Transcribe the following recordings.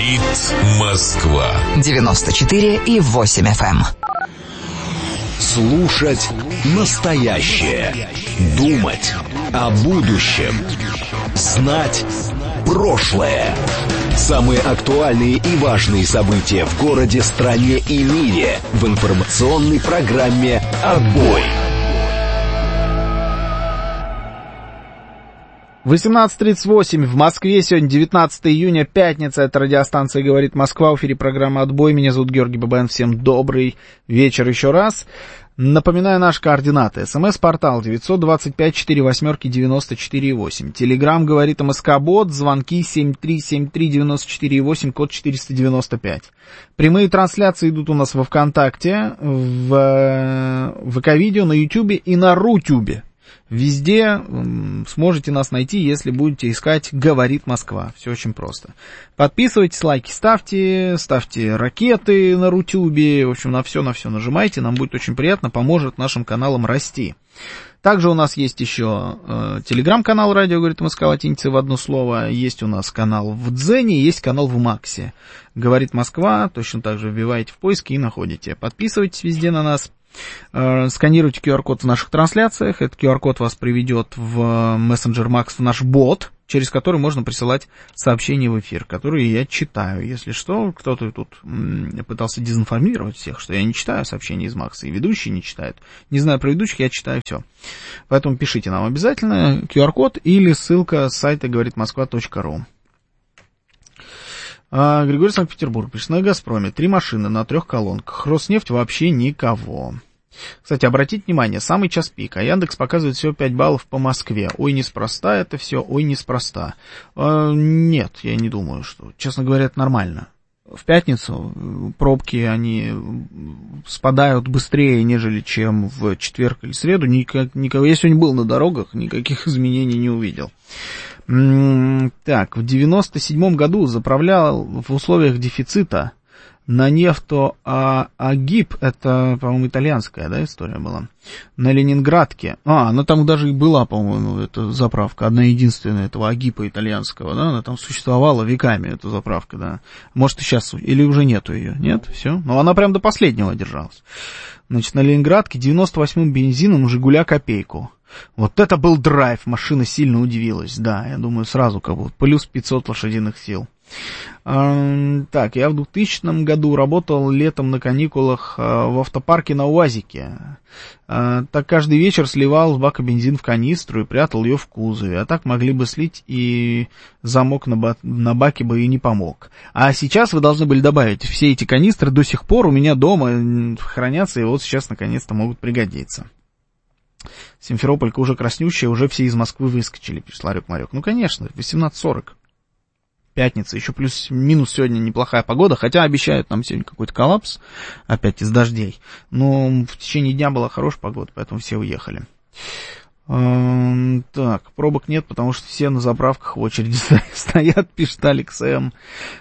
Москва 94,8 FM. Слушать настоящее. Думать о будущем. Знать прошлое. Самые актуальные и важные события в городе, стране и мире в информационной программе «Отбой». 18:38 в Москве, сегодня 19 июня, пятница, это радиостанция «Говорит Москва», в эфире программа «Отбой», меня зовут Георгий Бабаян, всем добрый вечер еще раз. Напоминаю наши координаты. СМС-портал 925-48-94-8, Телеграм «Говорит МСК-бот», звонки 7373-94-8, код 495. Прямые трансляции идут у нас во ВКонтакте, в ВК-видео, на Ютубе и на Рутюбе. Везде сможете нас найти, если будете искать «Говорит Москва». Все очень просто. Подписывайтесь, лайки ставьте ракеты на Рутюбе. В общем, на все нажимайте. Нам будет очень приятно, поможет нашим каналам расти. Также у нас есть еще телеграм-канал «Радио говорит Москва» латиницей в одно слово. Есть у нас канал в Дзене, есть канал в Максе. «Говорит Москва», точно так же вбиваете в поиске и находите. Подписывайтесь везде на нас. Сканируйте QR-код в наших трансляциях. Этот QR-код вас приведет в мессенджер Макс, в наш бот, через который можно присылать сообщения в эфир, которые я читаю. Если что, кто-то тут пытался дезинформировать всех, что я не читаю сообщения из Макса, и ведущие не читают. Не знаю про ведущих, я читаю все. Поэтому пишите нам обязательно QR-код или ссылка с сайта говоритмосква.ру. Григорий, Санкт-Петербург, пишет: на «Газпроме» 3 машины на 3 колонках. Роснефть вообще никого. Кстати, обратите внимание, самый час пик, а Яндекс показывает всего 5 баллов по Москве. Ой, неспроста это все, ой, неспроста. Нет, я не думаю, что, честно говоря, это нормально. В пятницу пробки, они спадают быстрее, нежели чем в четверг или среду. Никого, я сегодня был на дорогах, никаких изменений не увидел. Так, в 97 году заправлял в условиях дефицита на нефто-агип, это, по-моему, итальянская, да, история была, на Ленинградке. Она там даже и была, по-моему, эта заправка, одна единственная этого агипа итальянского, да, она там существовала веками, эта заправка, да. Может, и сейчас, или уже нету ее, нет, все, но она прям до последнего держалась. Значит, на Ленинградке 98-м бензином «Жигуля» копейку. Вот это был драйв, машина сильно удивилась, да, я думаю, сразу как бы плюс 500 лошадиных сил. Так, я в 2000 году работал летом на каникулах в автопарке на УАЗике. Так каждый вечер сливал с бака бензин в канистру и прятал ее в кузове. А так могли бы слить, и замок на баке бы и не помог. А сейчас вы должны были добавить, все эти канистры до сих пор у меня дома хранятся, и вот сейчас наконец-то могут пригодиться. Симферополька уже краснющая, уже все из Москвы выскочили, пишет Ларек-Марек. Ну, конечно, 18:40. Пятница, еще плюс-минус сегодня неплохая погода, хотя обещают нам сегодня какой-то коллапс, опять из дождей. Но в течение дня была хорошая погода, поэтому все уехали. Так, пробок нет, потому что все на заправках в очереди стоят, пишет Алекс М.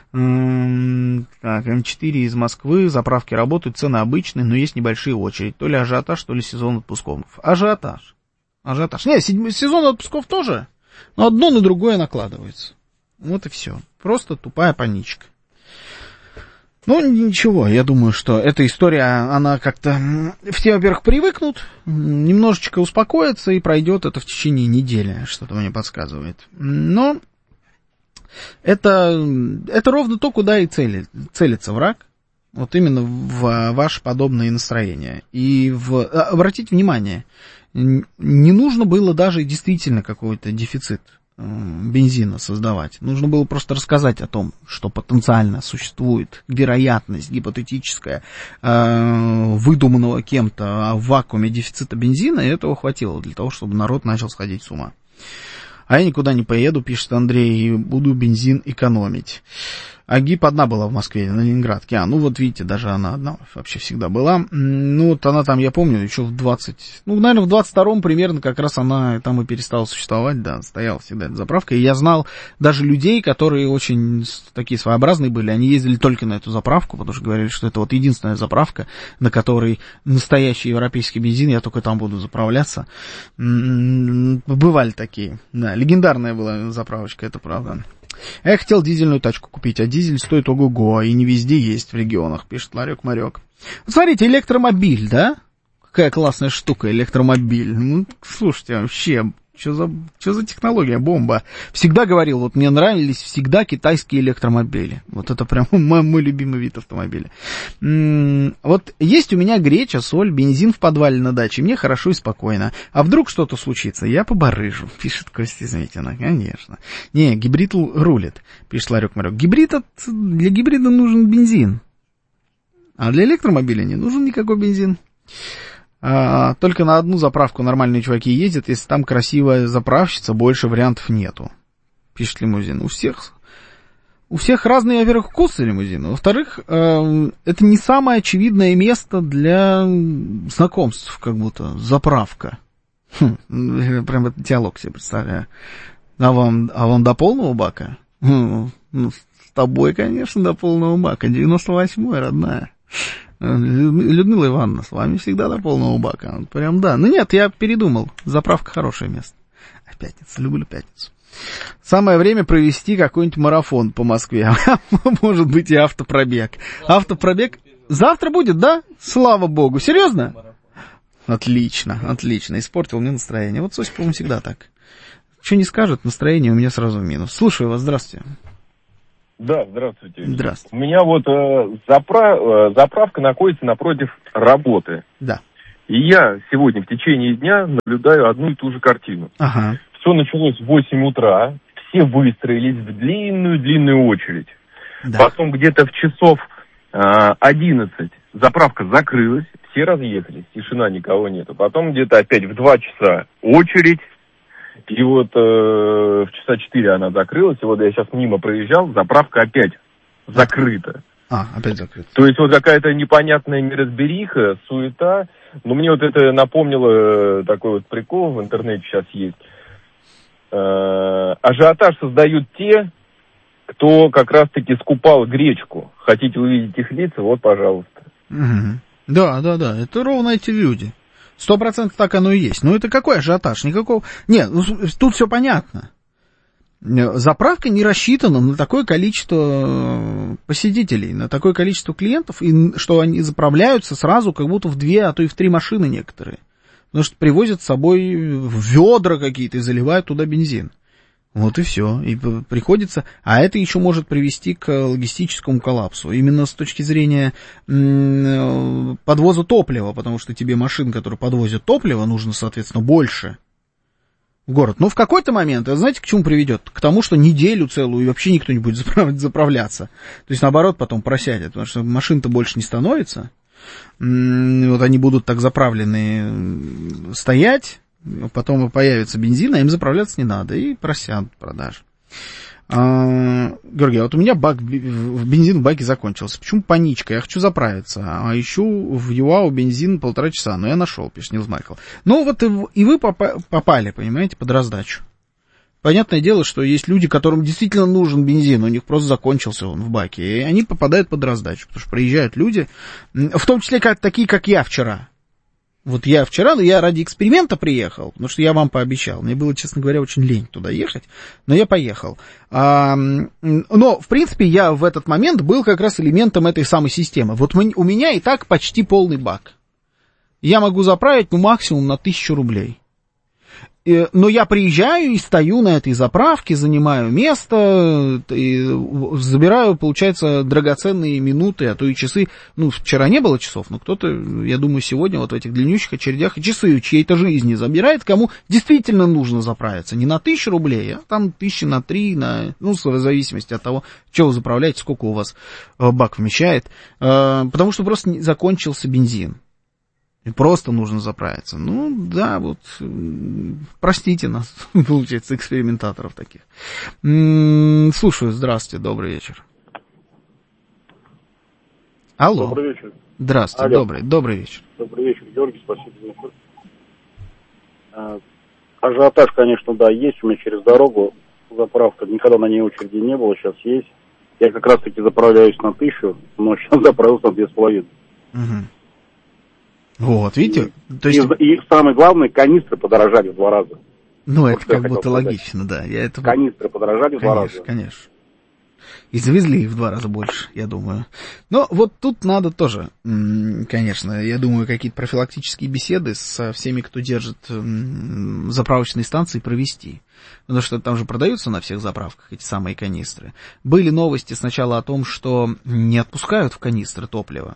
Так, М4 из Москвы, заправки работают, цены обычные, но есть небольшие очереди. То ли ажиотаж, то ли сезон отпусков. Ажиотаж. Не, сезон отпусков тоже, но одно на другое накладывается. Вот и все. Просто тупая паничка. Ну, ничего, я думаю, что эта история, она как-то... Все, во-первых, привыкнут, немножечко успокоятся и пройдет это в течение недели, что-то мне подсказывает. Но это ровно то, куда и целится враг. Вот именно в ваши подобные настроения. И обратите внимание, не нужно было даже действительно какой-то дефицит бензина создавать. Нужно было просто рассказать о том, что потенциально существует вероятность гипотетическая выдуманного кем-то в вакууме дефицита бензина, и этого хватило для того, чтобы народ начал сходить с ума. А я никуда не поеду, пишет Андрей, и буду бензин экономить. Агип одна была в Москве, на Ленинградке. Ну вот видите, даже она одна вообще всегда была. Ну вот она там, я помню, еще в 22-м примерно как раз она там и перестала существовать, да, стояла всегда эта заправка. И я знал даже людей, которые очень такие своеобразные были, они ездили только на эту заправку, потому что говорили, что это вот единственная заправка, на которой настоящий европейский бензин, я только там буду заправляться. Бывали такие, да, легендарная была заправочка, это правда. Я хотел дизельную тачку купить, а дизель стоит ого-го, и не везде есть в регионах, пишет Ларек-Марек. Вот смотрите, электромобиль, да? Какая классная штука, электромобиль. Ну, слушайте, вообще, что за технология, бомба. Всегда говорил, вот мне нравились всегда китайские электромобили. Вот это прям мой любимый вид автомобиля. Вот есть у меня греча, соль, бензин в подвале на даче, мне хорошо и спокойно. А вдруг что-то случится, я побарыжу, пишет Костя Зметина. Конечно. Не, гибрид рулит, пишет Ларек-Марек. Для гибрида нужен бензин. А для электромобиля не нужен никакой бензин. Только на одну заправку нормальные чуваки ездят, если там красивая заправщица, больше вариантов нету. Пишет Лимузин. У всех разные, во-первых, вкусы лимузина. Во-вторых, это не самое очевидное место для знакомств, как будто, заправка. Прям этот диалог себе представляю. А вам до полного бака? Ну, с тобой, конечно, до полного бака. 98-й, родная. Людмила Ивановна, с вами всегда до полного бака. Прям да. Ну нет, я передумал. Заправка хорошее место. А пятница, люблю пятницу. Самое время провести какой-нибудь марафон по Москве. Может быть и автопробег. Автопробег завтра будет, да? Слава богу. Серьезно? Отлично, отлично. Испортил мне настроение. Вот с Осиповым всегда так. Что не скажет, настроение у меня сразу в минус. Слушаю вас, здравствуйте. Да, здравствуйте. Здравствуйте. У меня вот заправка находится напротив работы. Да. И я сегодня в течение дня наблюдаю одну и ту же картину. Ага. Все началось в 8 утра, все выстроились в длинную-длинную очередь. Да. Потом где-то в часов 11 заправка закрылась, все разъехались, тишина, никого нету. Потом где-то опять в 2 часа очередь. И вот в часа 4 она закрылась, и вот я сейчас мимо проезжал, заправка опять закрыта. Опять закрыта. То есть вот какая-то непонятная неразбериха, суета. Но мне вот это напомнило такой вот прикол, в интернете сейчас есть. Ажиотаж создают те, кто как раз-таки скупал гречку. Хотите увидеть их лица? Вот, пожалуйста. Угу. Да, это ровно эти люди. 100% так оно и есть. Но это какой ажиотаж? Никакого... Нет, тут все понятно. Заправка не рассчитана на такое количество посетителей, на такое количество клиентов, и что они заправляются сразу как будто в 2, а то и в 3 машины некоторые. Потому что привозят с собой ведра какие-то и заливают туда бензин. Вот и все. И приходится... А это еще может привести к логистическому коллапсу. Именно с точки зрения подвоза топлива, потому что тебе машин, которые подвозят топливо, нужно, соответственно, больше в город. Но в какой-то момент, знаете, к чему приведет? К тому, что неделю целую и вообще никто не будет заправляться. То есть, наоборот, потом просядет, потому что машин-то больше не становится. Вот они будут так заправленные стоять, потом появится бензин, а им заправляться не надо, и просядут продажи. Георгий, вот у меня бензин в баке закончился. Почему паничка? Я хочу заправиться, а ищу в ЮАУ бензин 1,5 часа. Но я нашел, пишет Нилс Майкл. Ну вот и вы попали, понимаете, под раздачу. Понятное дело, что есть люди, которым действительно нужен бензин, у них просто закончился он в баке, и они попадают под раздачу, потому что приезжают люди, в том числе такие, как я вчера. Вот я вчера, но я ради эксперимента приехал, потому что я вам пообещал. Мне было, честно говоря, очень лень туда ехать, но я поехал. Но, в принципе, я в этот момент был как раз элементом этой самой системы. Вот у меня и так почти полный бак. Я могу заправить, максимум на 1000 рублей. Но я приезжаю и стою на этой заправке, занимаю место, и забираю, получается, драгоценные минуты, а то и часы. Ну, вчера не было часов, но кто-то, я думаю, сегодня вот в этих длиннющих очередях и часы чьей-то жизни забирает, кому действительно нужно заправиться. Не на 1000 рублей, а там 1000 на 3, ну, в зависимости от того, что вы заправляете, сколько у вас бак вмещает. Потому что просто закончился бензин. И просто нужно заправиться. Ну, да, вот, простите нас, получается, экспериментаторов таких. Слушаю, здравствуйте, добрый вечер. Алло. Добрый вечер. Здравствуйте, добрый вечер. Добрый вечер, Георгий, спасибо за эфир. Ажиотаж, конечно, да, есть у меня через дорогу заправка, никогда на ней очереди не было, сейчас есть. Я как раз-таки заправляюсь на 1000, но сейчас заправился на 2,5. Угу. Вот, видите? То есть... И самое главное, канистры подорожали в 2 раза. Ну, это как будто логично, да. Канистры подорожали в 2 раза. Конечно. И завезли их в 2 раза больше, я думаю. Но вот тут надо тоже, конечно, я думаю, какие-то профилактические беседы со всеми, кто держит заправочные станции, провести. Потому что там же продаются на всех заправках эти самые канистры. Были новости сначала о том, что не отпускают в канистры топливо.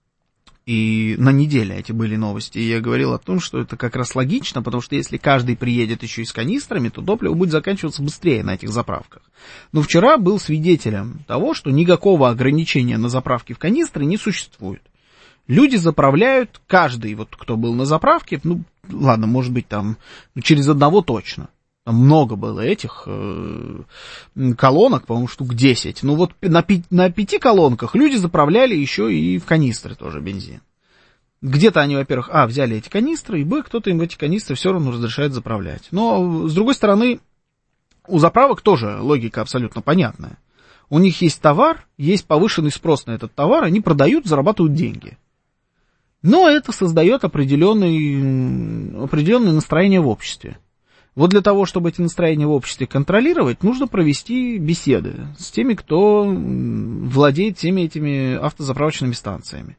И на неделе эти были новости. И я говорил о том, что это как раз логично, потому что если каждый приедет еще и с канистрами, то топливо будет заканчиваться быстрее на этих заправках. Но вчера был свидетелем того, что никакого ограничения на заправки в канистры не существует. Люди заправляют, каждый, вот кто был на заправке, ну, ладно, может быть, там, через одного точно. Там много было этих колонок, по-моему, штук 10. Ну вот на 5 колонках люди заправляли еще и в канистры тоже бензин. Где-то они, во-первых, взяли эти канистры, и кто-то им эти канистры все равно разрешает заправлять. Но, с другой стороны, у заправок тоже логика абсолютно понятная. У них есть товар, есть повышенный спрос на этот товар, они продают, зарабатывают деньги. Но это создает определенное настроение в обществе. Вот для того, чтобы эти настроения в обществе контролировать, нужно провести беседы с теми, кто владеет всеми этими автозаправочными станциями.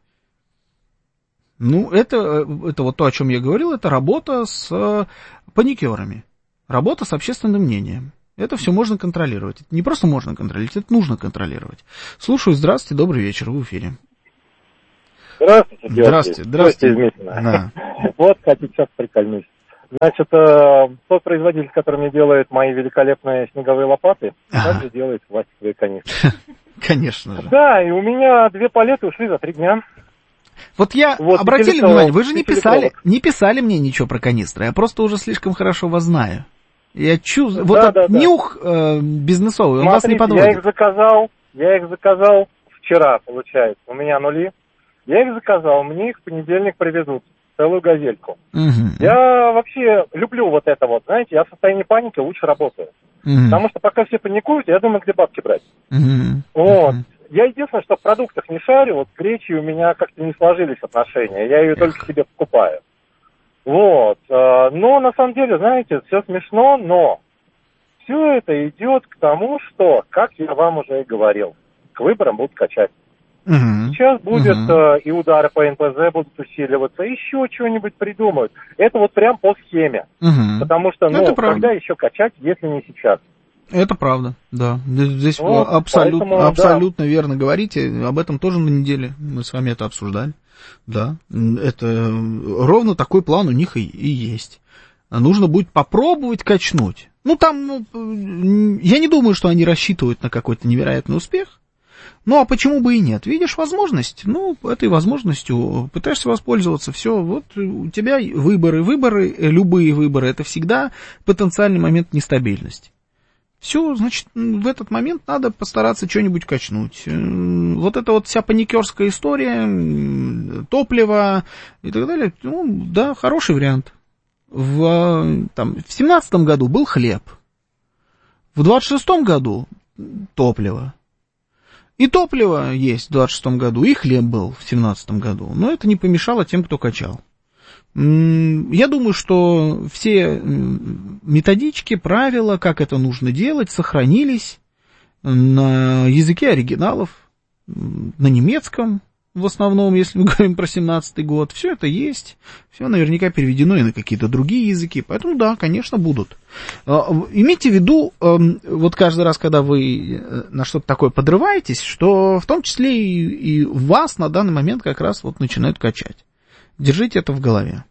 Ну, это вот то, о чем я говорил, это работа с паникерами, работа с общественным мнением. Это все можно контролировать. Это не просто можно контролировать, это нужно контролировать. Слушаю, здравствуйте, добрый вечер, вы в эфире. Здравствуйте, Георгий. Здравствуйте. Да. Вот, хотите, сейчас прикольнусь. Значит, тот производитель, который мне делает мои великолепные снеговые лопаты, также делает пластиковые канистры. Конечно же. Да, и у меня 2 палеты ушли за 3 дня. Вот обратили внимание, вы же не писали мне ничего про канистры, я просто уже слишком хорошо вас знаю. Я чувствую, нюх бизнесовый, он вас не подводит. Я их заказал вчера, получается, у меня нули. Я их заказал, мне их в понедельник привезут. Целую газельку. Я вообще люблю вот это вот, знаете, я в состоянии паники лучше работаю. Потому что пока все паникуют, я думаю, где бабки брать. Вот. Я единственное, что в продуктах не шарю, вот с гречей у меня как-то не сложились отношения, я ее только себе покупаю. Вот. Но на самом деле, знаете, все смешно, но все это идет к тому, что, как я вам уже и говорил, к выборам будут качать. Сейчас будет и удары по НПЗ будут усиливаться, еще что-нибудь придумают. Это вот прям по схеме. Потому что, когда еще качать, если не сейчас? Это правда, да. Здесь вот, абсолютно верно говорите. Об этом тоже на неделе мы с вами это обсуждали. Да, это ровно такой план у них и есть. Нужно будет попробовать качнуть. Ну, там, я не думаю, что они рассчитывают на какой-то невероятный успех. Ну, а почему бы и нет? Видишь возможность? Ну, этой возможностью пытаешься воспользоваться. Все, вот у тебя выборы, любые выборы, это всегда потенциальный момент нестабильности. Все, значит, в этот момент надо постараться что-нибудь качнуть. Вот эта вот вся паникерская история, топливо и так далее, ну, да, хороший вариант. В 2017 году был хлеб, в 2026 году топливо. И топливо есть в 26 году, и хлеб был в 17 году. Но это не помешало тем, кто качал. Я думаю, что все методички, правила, как это нужно делать, сохранились на языке оригиналов, на немецком в основном, если мы говорим про 17 год. Все это есть, все наверняка переведено и на какие-то другие языки. Поэтому да, конечно, будут. Имейте в виду, вот каждый раз, когда вы на что-то такое подрываетесь, что в том числе и вас на данный момент как раз вот начинают качать. Держите это в голове.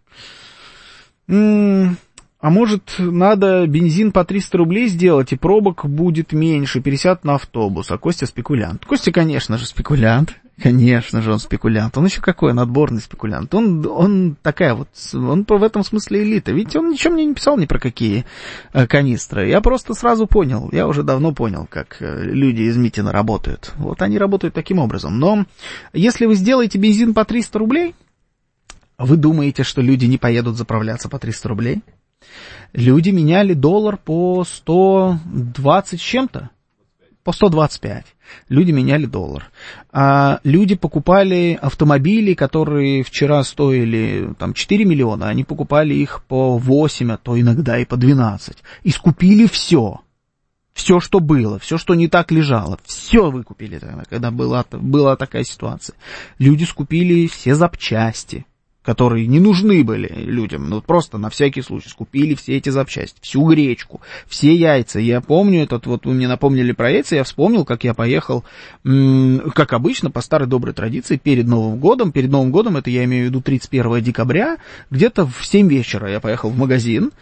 А может, надо бензин по 300 рублей сделать, и пробок будет меньше, пересядут на автобус. А Костя спекулянт. Костя, конечно же, спекулянт. Конечно же, он спекулянт. Он еще какой, он отборный спекулянт. Он такая вот, он в этом смысле элита. Видите, он ничего мне не писал ни про какие канистры. Я просто сразу понял, я уже давно понял, как люди из Митина работают. Вот они работают таким образом. Но если вы сделаете бензин по 300 рублей, вы думаете, что люди не поедут заправляться по 300 рублей? Люди меняли доллар по 120 с чем-то. по 125. Люди меняли доллар. Люди покупали автомобили, которые вчера стоили там 4 миллиона, они покупали их по 8, а то иногда и по 12. И скупили все. Все, что было, все, что не так лежало, все выкупили тогда, когда была такая ситуация. Люди скупили все запчасти, которые не нужны были людям, ну просто на всякий случай скупили все эти запчасти, всю гречку, все яйца. Я помню вот вы мне напомнили про яйца, я вспомнил, как я поехал, как обычно, по старой доброй традиции, перед Новым годом, это я имею в виду 31 декабря, где-то в 7 вечера я поехал в магазин,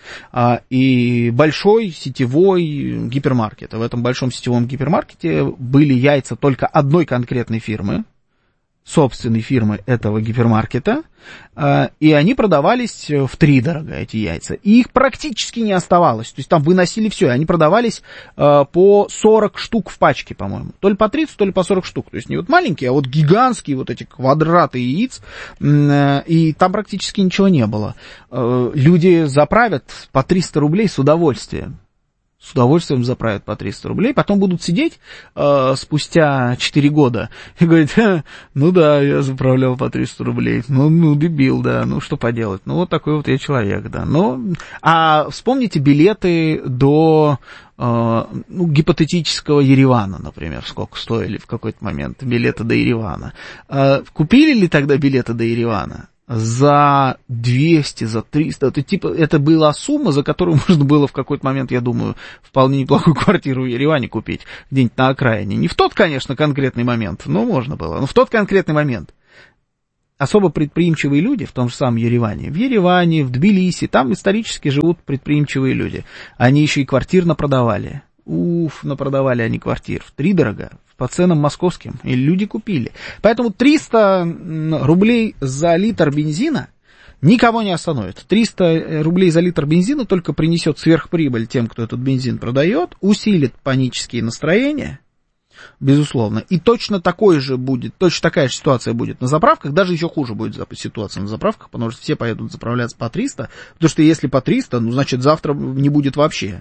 и большой сетевой гипермаркет. В этом большом сетевом гипермаркете были яйца только одной конкретной фирмы, собственной фирмы этого гипермаркета, и они продавались втридорога, эти яйца. И их практически не оставалось. То есть там выносили все, и они продавались по 40 штук в пачке, по-моему. То ли по 30, то ли по 40 штук. То есть не вот маленькие, а вот гигантские вот эти квадраты яиц, и там практически ничего не было. Люди заправят по 300 рублей с удовольствием. С удовольствием заправят по 300 рублей, потом будут сидеть спустя 4 года и говорить, ну да, я заправлял по 300 рублей, ну дебил, да, ну что поделать, ну вот такой вот я человек, да. Ну, а вспомните билеты до гипотетического Еревана, например, сколько стоили в какой-то момент билеты до Еревана. Купили ли тогда билеты до Еревана? За 200, за 300, это была сумма, за которую можно было в какой-то момент, я думаю, вполне неплохую квартиру в Ереване купить, где-нибудь на окраине. Не в тот, конечно, конкретный момент, но можно было, но в тот конкретный момент. Особо предприимчивые люди в том же самом Ереване, в Тбилиси, там исторически живут предприимчивые люди. Они еще и квартир напродавали. Напродавали они квартир втридорога, по ценам московским, и люди купили. Поэтому 300 рублей за литр бензина никого не остановит. 300 рублей за литр бензина только принесет сверхприбыль тем, кто этот бензин продает, усилит панические настроения, безусловно. И точно такая же ситуация будет на заправках, даже еще хуже будет ситуация на заправках, потому что все поедут заправляться по 300, потому что если по 300, значит завтра не будет вообще.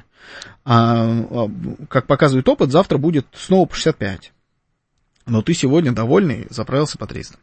Как показывает опыт, завтра будет снова по 65. Но ты сегодня довольный, заправился по 300.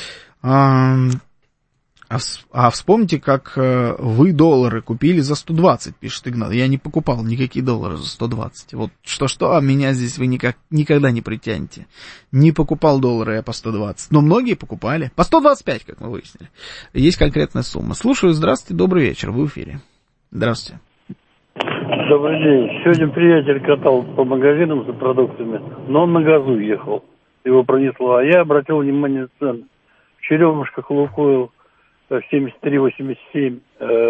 Вспомните, как вы доллары купили за 120, пишет Игнат. Я не покупал никакие доллары за 120. Вот что-что, а меня здесь вы никогда не притянете. Не покупал доллары я по 120. Но многие покупали. По 125, как мы выяснили. Есть конкретная сумма. Слушаю, здравствуйте, добрый вечер, вы в эфире. Здравствуйте. Добрый день. Сегодня приятель катал по магазинам за продуктами, но он на газу ехал. Его пронесло. А я обратил внимание на цены. В Черемушках Лукойл 73-87,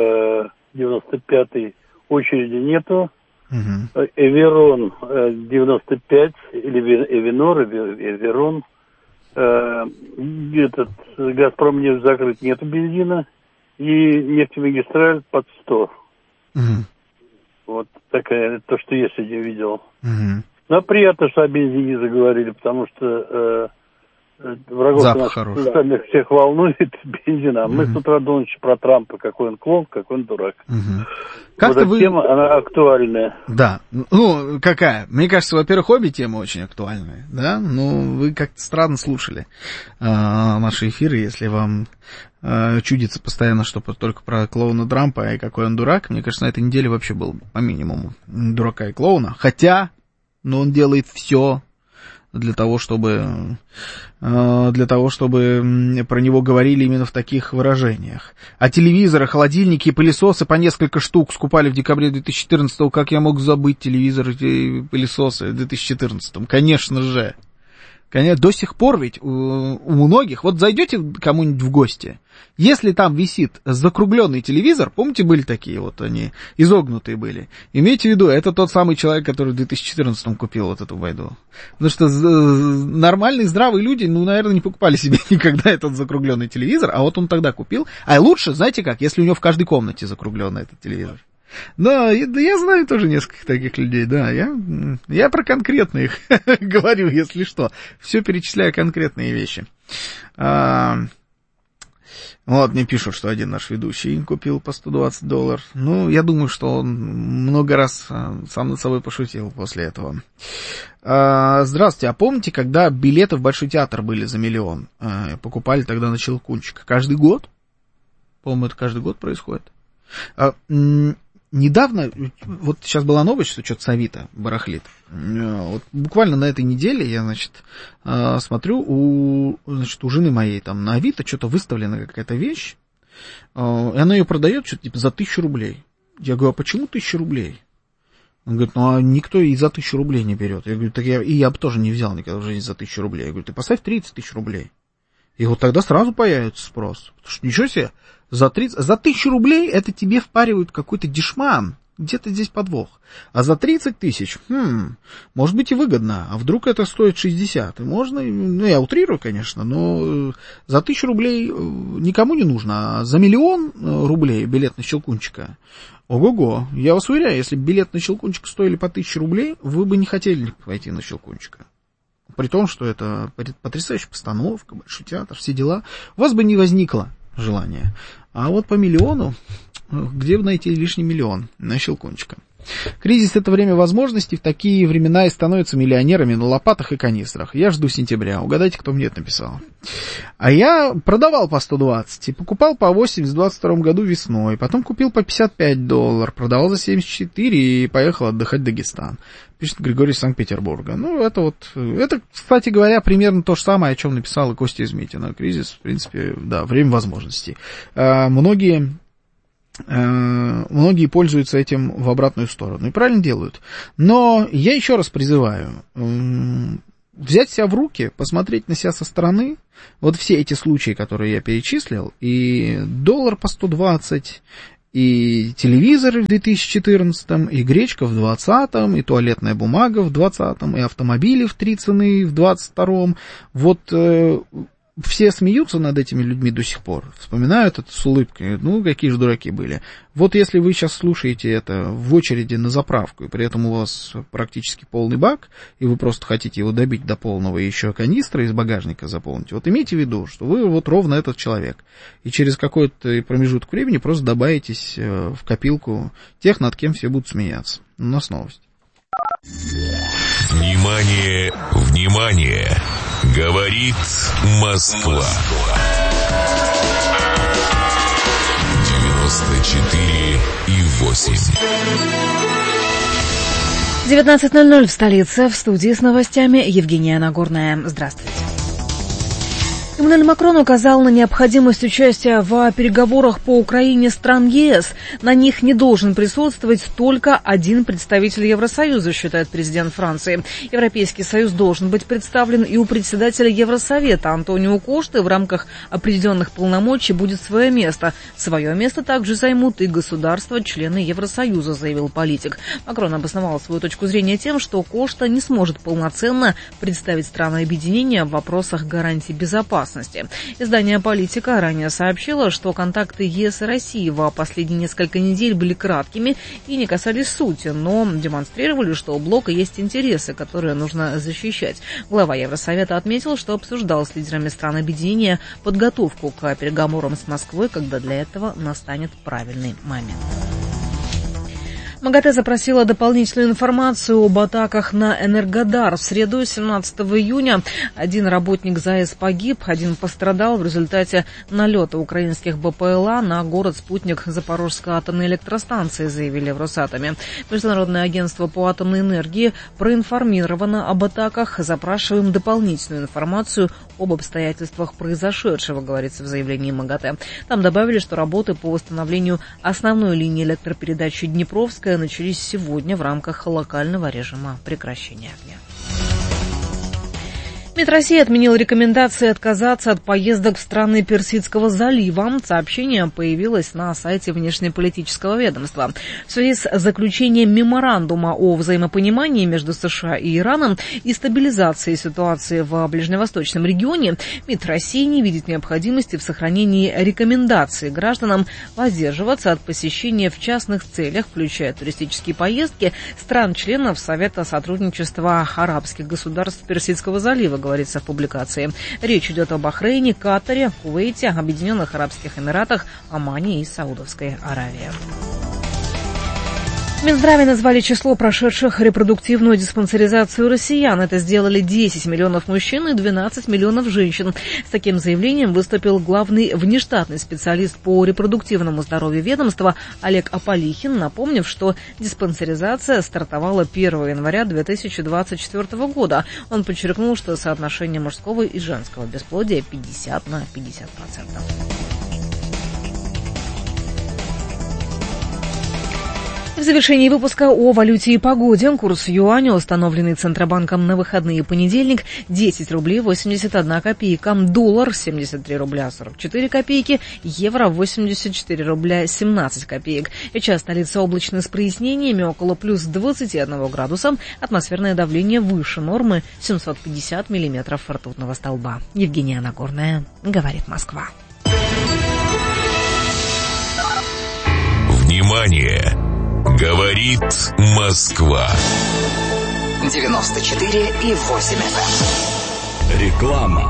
95 очереди нету. Эверон 95, или Эверон. Газпром нефть закрыт, нету бензина. И нефтемагистраль под 100. Вот такая, то, что я сегодня видел. Но приятно, что о бензине заговорили, потому что врагов нас всех волнует бензин. А мы с утра до ночи про Трампа, какой он клоун, какой он дурак. Как-то вот эта тема, она актуальная. Да, ну, какая? Мне кажется, во-первых, обе темы очень актуальные, да? Ну, вы как-то странно слушали наши эфиры, если вам чудится постоянно, что только про клоуна Трампа и какой он дурак. Мне кажется, на этой неделе вообще был по минимуму дурака и клоуна. Хотя, ну, он делает все для того, чтобы про него говорили именно в таких выражениях. А телевизоры, холодильники и пылесосы по несколько штук скупали в декабре 2014-го. Как я мог забыть телевизоры и пылесосы в 2014-м? Конечно же. До сих пор ведь у многих, вот зайдете кому-нибудь в гости, если там висит закругленный телевизор, помните, были такие вот, они изогнутые были, имейте в виду, это тот самый человек, который в 2014-м купил вот эту байду. Потому что нормальные, здравые люди, ну, наверное, не покупали себе никогда этот закругленный телевизор, а вот он тогда купил. А лучше, знаете как, если у него в каждой комнате закругленный этот телевизор. Да, я знаю тоже нескольких таких людей, да, я про конкретные говорю, если что, все перечисляю конкретные вещи. Вот, мне пишут, что один наш ведущий купил по $120. Ну, я думаю, что он много раз сам над собой пошутил после этого. Здравствуйте, а помните, когда билеты в Большой театр были за $1 миллион? Покупали тогда на Щелкунчика. Каждый год? По-моему, это каждый год происходит. Недавно, вот сейчас была новость, что что-то с Авито барахлит. Вот буквально на этой неделе я, смотрю, у жены моей там на Авито что-то выставлена какая-то вещь, и она ее продает что-то типа за 1000 рублей. Я говорю, а почему 1000 рублей? Он говорит, ну а никто и за 1000 рублей не берет. Я говорю, так я бы тоже не взял никогда в жизни за 1000 рублей. Я говорю, ты поставь 30 000 рублей. И вот тогда сразу появится спрос. Потому что ничего себе, за 1000 рублей это тебе впаривают какой-то дешман. Где-то здесь подвох. А за 30 000, может быть и выгодно. А вдруг это стоит 60? И можно, ну я утрирую, конечно, но за 1000 рублей никому не нужно. А за $1 миллион рублей билет на Щелкунчика, ого-го. Я вас уверяю, если бы билет на Щелкунчика стоили по 1000 рублей, вы бы не хотели пойти на Щелкунчика. При том, что это потрясающая постановка, Большой театр, все дела, у вас бы не возникло желания. А вот по $1 миллиону, где бы найти лишний $1 миллион на Щелкунчика? Кризис — это время возможностей, в такие времена и становятся миллионерами на лопатах и канистрах. Я жду сентября. Угадайте, кто мне это написал. А я продавал по 120 и покупал по 80 в 22 году весной. Потом купил по $55, продавал за 74 и поехал отдыхать в Дагестан. Пишет Григорий из Санкт-Петербурга. Ну, это, кстати говоря, примерно то же самое, о чем написал и Костя Измитина. Кризис, в принципе, да, время возможностей. Многие пользуются этим в обратную сторону. И правильно делают. Но я еще раз призываю взять себя в руки, посмотреть на себя со стороны. Вот все эти случаи, которые я перечислил, и доллар по 120, и телевизоры в 2014, и гречка в 2020, и туалетная бумага в 2020, и автомобили в 3 цены в 2022. Вот все смеются над этими людьми до сих пор, вспоминают это с улыбкой, ну, какие же дураки были. Вот если вы сейчас слушаете это в очереди на заправку, и при этом у вас практически полный бак, и вы просто хотите его добить до полного и еще канистры из багажника заполнить, вот имейте в виду, что вы вот ровно этот человек, и через какой-то промежуток времени просто добавитесь в копилку тех, над кем все будут смеяться. У нас новость. Внимание, внимание! Говорит Москва. 94,8. 19:00 в столице. В студии с новостями Евгения Нагорная. Здравствуйте. Эммануэль Макрон указал на необходимость участия в переговорах по Украине стран ЕС. На них не должен присутствовать только один представитель Евросоюза, считает президент Франции. Европейский Союз должен быть представлен и у председателя Евросовета Антонио Кошты. В рамках определенных полномочий будет свое место. Свое место также займут и государства-члены Евросоюза, заявил политик. Макрон обосновал свою точку зрения тем, что Кошта не сможет полноценно представить страны объединения в вопросах гарантий безопасности. Издание «Политика» ранее сообщило, что контакты ЕС и России в последние несколько недель были краткими и не касались сути, но демонстрировали, что у блока есть интересы, которые нужно защищать. Глава Евросовета отметил, что обсуждал с лидерами стран объединения подготовку к переговорам с Москвой, когда для этого настанет правильный момент. МАГАТЭ запросила дополнительную информацию об атаках на Энергодар. В среду, 17 июня, один работник ЗАЭС погиб, один пострадал в результате налета украинских БПЛА на город-спутник Запорожской атомной электростанции, заявили в Росатоме. Международное агентство по атомной энергии проинформировано об атаках. Запрашиваем дополнительную информацию об обстоятельствах произошедшего, говорится в заявлении МАГАТЭ. Там добавили, что работы по восстановлению основной линии электропередачи Днепровская начались сегодня в рамках локального режима прекращения огня. МИД России отменил рекомендации отказаться от поездок в страны Персидского залива. Сообщение появилось на сайте внешнеполитического ведомства. В связи с заключением меморандума о взаимопонимании между США и Ираном и стабилизацией ситуации в ближневосточном регионе, МИД России не видит необходимости в сохранении рекомендаций гражданам воздерживаться от посещения в частных целях, включая туристические поездки, стран-членов Совета сотрудничества арабских государств Персидского залива, говорится в публикации. Речь идет о Бахрейне, Катаре, Кувейте, Объединенных Арабских Эмиратах, Омане и Саудовской Аравии. В Минздраве назвали число прошедших репродуктивную диспансеризацию россиян. Это сделали 10 миллионов мужчин и 12 миллионов женщин. С таким заявлением выступил главный внештатный специалист по репродуктивному здоровью ведомства Олег Аполихин, напомнив, что диспансеризация стартовала 1 января 2024 года. Он подчеркнул, что соотношение мужского и женского бесплодия 50 на 50%. В завершении выпуска о валюте и погоде. Курс юаня, установленный Центробанком на выходные понедельник, 10 рублей 81 копейка, доллар 73 рубля 44 копейки, евро 84 рубля 17 копеек. Сейчас столица облачно с прояснениями, около плюс 21 градуса, атмосферное давление выше нормы 750 миллиметров ртутного столба. Евгения Нагорная, говорит Москва. Внимание! Говорит Москва. 94,8 FM. Реклама.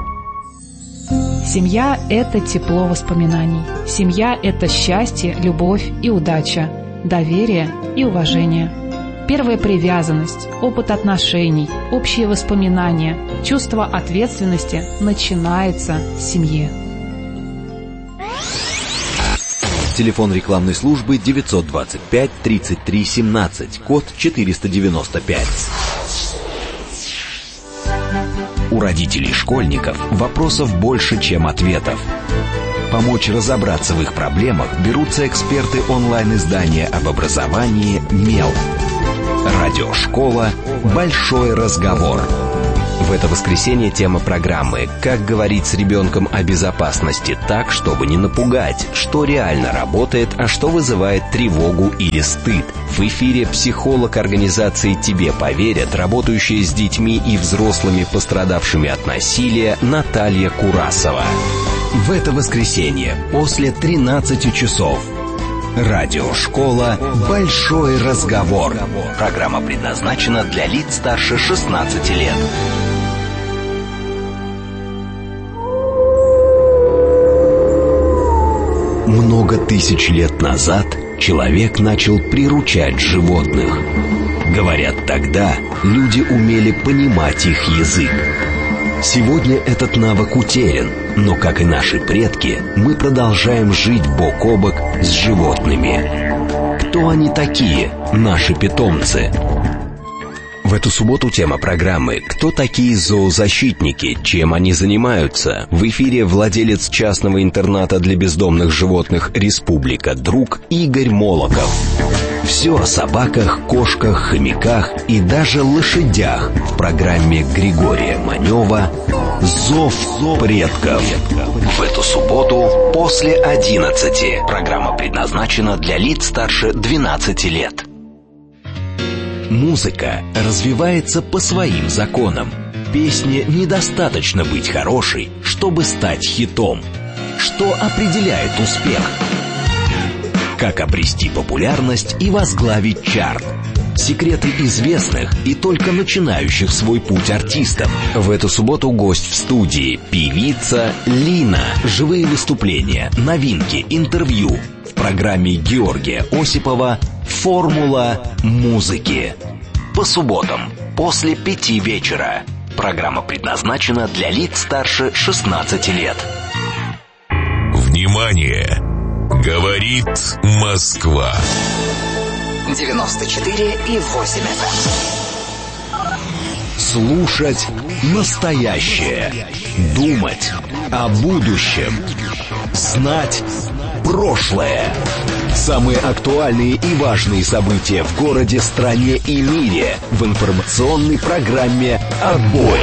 Семья – это тепло воспоминаний. Семья – это счастье, любовь и удача, доверие и уважение. Первая привязанность, опыт отношений, общие воспоминания, чувство ответственности начинается с семьи. Телефон рекламной службы 925 33 17, код 495. У родителей школьников вопросов больше, чем ответов. Помочь разобраться в их проблемах берутся эксперты онлайн-издания об образовании «Мел». Радиошкола «Большой разговор». В это воскресенье тема программы «Как говорить с ребенком о безопасности так, чтобы не напугать, что реально работает, а что вызывает тревогу или стыд». В эфире психолог организации «Тебе поверят», работающая с детьми и взрослыми, пострадавшими от насилия, Наталья Курасова. В это воскресенье после 13 часов. Радиошкола «Большой разговор». Программа предназначена для лиц старше 16 лет. Много тысяч лет назад человек начал приручать животных. Говорят, тогда люди умели понимать их язык. Сегодня этот навык утерян, но, как и наши предки, мы продолжаем жить бок о бок с животными. Кто они такие, наши питомцы? В эту субботу тема программы «Кто такие зоозащитники? Чем они занимаются?» В эфире владелец частного интерната для бездомных животных «Республика Друг» Игорь Молоков. Все о собаках, кошках, хомяках и даже лошадях в программе Григория Манева «Зов предков». В эту субботу после 11. Программа предназначена для лиц старше 12 лет. Музыка развивается по своим законам. Песне недостаточно быть хорошей, чтобы стать хитом. Что определяет успех? Как обрести популярность и возглавить чарт? Секреты известных и только начинающих свой путь артистов. В эту субботу гость в студии – певица Лина. Живые выступления, новинки, интервью. В программе Георгия Осипова «Формула музыки». По субботам после 5 вечера. Программа предназначена для лиц старше 16 лет. Внимание! Говорит Москва. 94,8 FM. Слушать настоящее. Думать о будущем. Знать прошлое. Самые актуальные и важные события в городе, стране и мире в информационной программе «Отбой».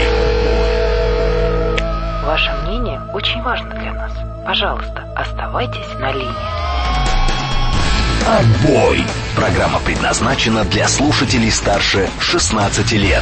Ваше мнение очень важно для нас. Пожалуйста, оставайтесь на линии. «Отбой». Программа предназначена для слушателей старше 16 лет.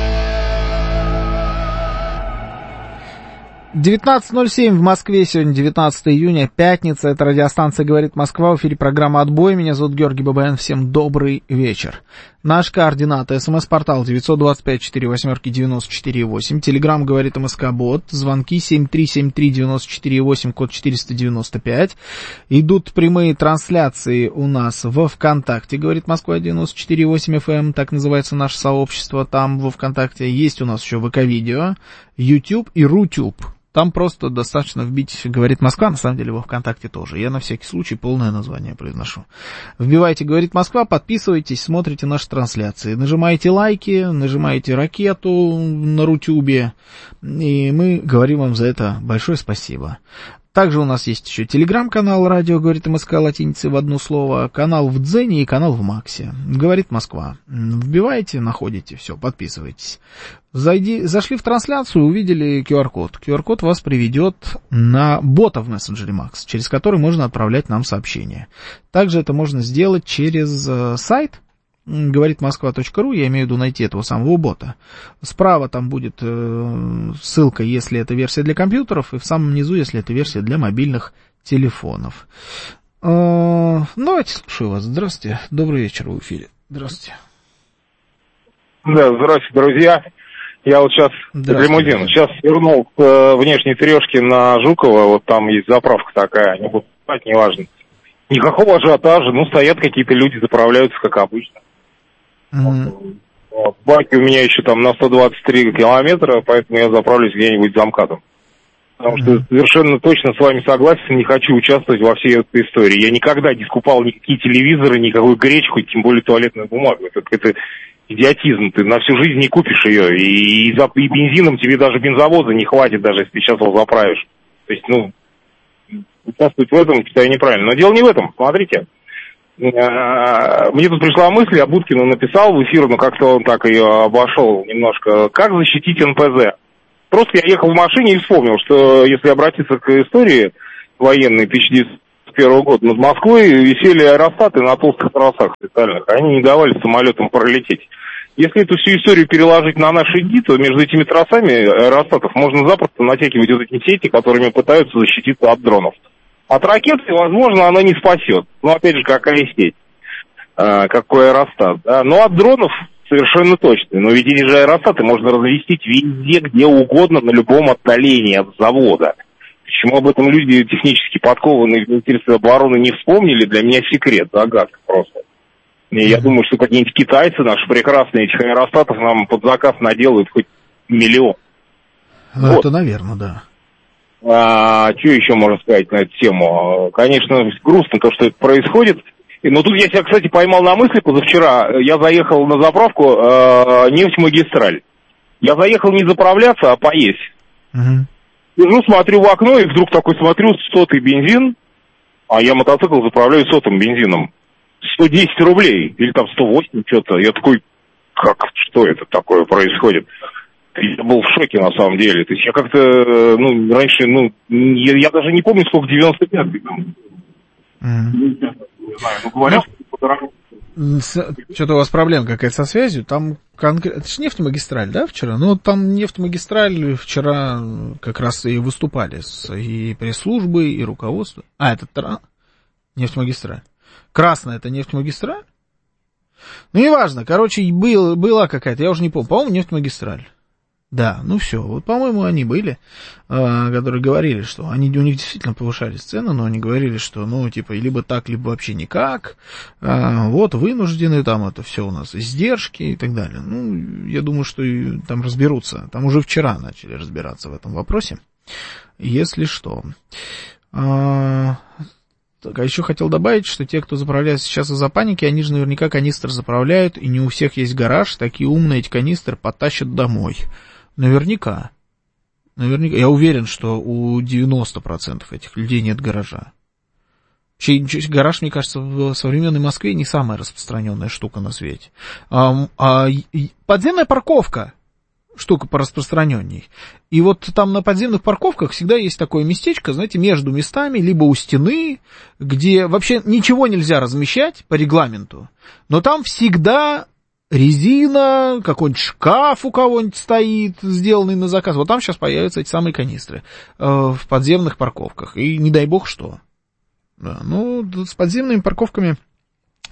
19:07 в Москве, сегодня 19 июня, пятница, это радиостанция «Говорит Москва», в эфире программа «Отбой», меня зовут Георгий Бабаян, всем добрый вечер. Наши координаты. СМС-портал 925-48-94-8. Телеграм говорит МСК-бот. Звонки 7373-94-8, код 495. Идут прямые трансляции у нас во ВКонтакте, говорит Москва 94.8 FM. Так называется наше сообщество. Там во ВКонтакте есть у нас еще ВК-видео, YouTube и Рутюб. Там просто достаточно вбить «Говорит Москва», на самом деле во ВКонтакте тоже. Я на всякий случай полное название произношу. Вбивайте «Говорит Москва», подписывайтесь, смотрите наши трансляции. Нажимаете лайки, нажимаете ракету на Рутюбе, и мы говорим вам за это большое спасибо. Также у нас есть еще телеграм-канал «Радио говорит МСК» латиницей в одно слово, канал в Дзене и канал в Максе. «Говорит Москва». Вбиваете, находите, все, подписывайтесь. Зашли в трансляцию, увидели QR-код. QR-код вас приведет на бота в мессенджере Макс, через который можно отправлять нам сообщения. Также это можно сделать через сайт говоритмосква.ру, я имею в виду найти этого самого бота. Справа там будет ссылка, если это версия для компьютеров, и в самом низу, если это версия для мобильных телефонов. Давайте слушаю вас. Здравствуйте. Добрый вечер, в эфире. Здравствуйте. Да, здравствуйте, друзья. Я вот сейчас лимузин. Сейчас вернул к внешней трешке на Жукова. Вот там есть заправка такая. Не буду знать, неважно. Никакого ажиотажа. Ну, стоят какие-то люди, заправляются, как обычно. Вот. Баки у меня еще там на 123 километра, поэтому я заправлюсь где-нибудь за МКАДом. Потому что совершенно точно с вами согласен, не хочу участвовать во всей этой истории. Я никогда не скупал никакие телевизоры, никакую гречку, тем более туалетную бумагу. Это идиотизм, ты на всю жизнь не купишь ее. И бензином тебе даже бензовоза не хватит, даже если ты сейчас его заправишь. То есть, участвовать в этом, считаю, неправильно. Но дело не в этом, смотрите. Мне тут пришла мысль, я Будкину написал в эфир, но как-то он так ее обошел немножко. Как защитить НПЗ? Просто я ехал в машине и вспомнил, что если обратиться к истории военной 1901 года, над Москвой висели аэростаты на толстых тросах специальных. Они не давали самолетам пролететь. Если эту всю историю переложить на наши дни, то между этими тросами аэростатов можно запросто натягивать вот эти сети, которыми пытаются защититься от дронов. От ракеты, возможно, она не спасет. Но, опять же, какая сеть, какой аэростат. Да? Но от дронов совершенно точно. Но ведь эти же аэростаты можно разместить везде, где угодно, на любом отдалении от завода. Почему об этом люди технически подкованные в Министерстве обороны не вспомнили, для меня секрет, загадка просто. И я думаю, что какие-нибудь китайцы наши прекрасные этих аэростатов нам под заказ наделают хоть миллион. Ну, вот. Это, наверное, да. Что еще можно сказать на эту тему? Конечно, грустно то, что это происходит. Но тут я себя, кстати, поймал на мысли позавчера. Я заехал на заправку «Нефтьмагистраль». Я заехал не заправляться, а поесть. Сижу, смотрю в окно, и вдруг такой смотрю, 100-й бензин, а я мотоцикл заправляю 100-м бензином. 110 рублей, или там 108, что-то. Я такой, что это такое происходит? Я был в шоке, на самом деле. То есть я как-то, раньше, я даже не помню, сколько 95-й там. Не знаю, говорят, что-то у вас проблема какая-то со связью. Там это же «Нефтьмагистраль», да, вчера? Ну, там «Нефтьмагистраль» вчера как раз и выступали и пресс-службы, и руководство. Это «Нефтьмагистраль». Красная — это «Нефтьмагистраль»? Ну, неважно. Короче, была какая-то, я уже не помню. По-моему, «Нефтьмагистраль». Да, все. Вот, по-моему, они были, которые говорили, что у них действительно повышались цены, но они говорили, что, либо так, либо вообще никак. Вот, вынуждены, там это все у нас издержки и так далее. Я думаю, что там разберутся. Там уже вчера начали разбираться в этом вопросе. Если что. Так, а еще хотел добавить, что те, кто заправляет сейчас из-за паники, они же наверняка канистры заправляют, и не у всех есть гараж, такие умные эти канистры подтащат домой. Наверняка. Я уверен, что у 90% этих людей нет гаража. Гараж, мне кажется, в современной Москве не самая распространенная штука на свете. Подземная парковка штука пораспространенней. И вот там на подземных парковках всегда есть такое местечко, знаете, между местами, либо у стены, где вообще ничего нельзя размещать по регламенту, но там всегда резина, какой-нибудь шкаф у кого-нибудь стоит, сделанный на заказ. Вот там сейчас появятся эти самые канистры в подземных парковках. И не дай бог что. Да, с подземными парковками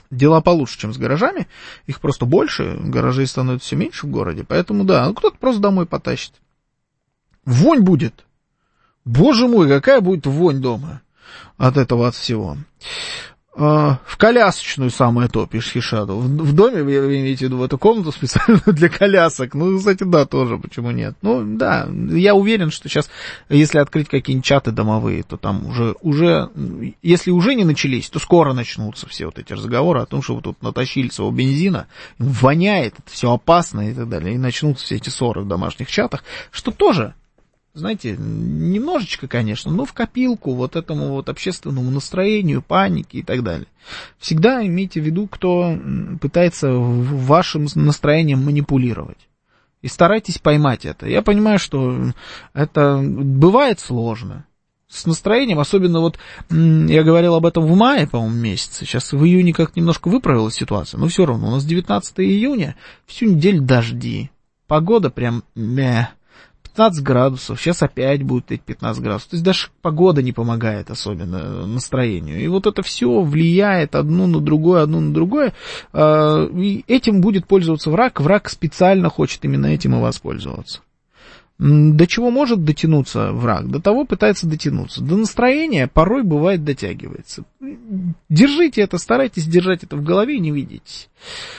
дела получше, чем с гаражами. Их просто больше, гаражей становится все меньше в городе. Поэтому, да, кто-то просто домой потащит. Вонь будет. Боже мой, какая будет вонь дома от этого, от всего. В колясочную самое то, пишет Хишаду. В доме, вы имеете в виду, в эту комнату специально для колясок. Ну, кстати, да, тоже, почему нет. Ну, да, я уверен, что сейчас, если открыть какие-нибудь чаты домовые, то там уже, если уже не начались, то скоро начнутся все вот эти разговоры о том, что вы тут натащили своего бензина, воняет, это все опасно и так далее. И начнутся все эти ссоры в домашних чатах, что тоже... Знаете, немножечко, конечно, но в копилку вот этому вот общественному настроению, панике и так далее. Всегда имейте в виду, кто пытается вашим настроением манипулировать. И старайтесь поймать это. Я понимаю, что это бывает сложно. С настроением, особенно вот, я говорил об этом в мае, по-моему, месяце. Сейчас в июне как немножко выправилась ситуация, но все равно. У нас 19 июня, всю неделю дожди. Погода прям 15 градусов, сейчас опять будет эти 15 градусов. То есть даже погода не помогает особенно настроению. И вот это все влияет одно на другое. И этим будет пользоваться враг. Враг специально хочет именно этим и воспользоваться. До чего может дотянуться враг? До того пытается дотянуться. До настроения порой бывает дотягивается. Держите это, старайтесь держать это в голове и не видитесь.